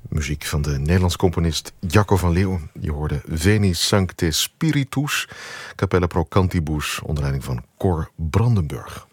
Muziek van de Nederlands componist Jacco van Leeuw. Je hoorde Veni Sancte Spiritus, Capella Pro Cantibus, onder leiding van Cor Brandenburg.